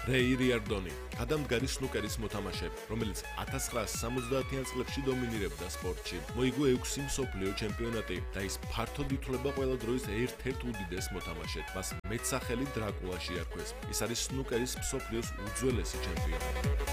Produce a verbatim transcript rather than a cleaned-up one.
რეი რიარდონი, გადამდგარი სნუკერის მოთამაშე, რომელიც ათას ცხრაასი სამოცდაათიან წლებში დომინირებდა სპორტში. მოიგო ექვსი მსოფლიო ჩემპიონატი და ის ფართოდ ითვლება ყველა დროის ერთ-ერთ უდიდეს მოთამაშედ. მას მეტსახელი დრაკულაში არქვეს. ის არის სნუკერის მსოფლიოს უძველესი ჩემპიონი.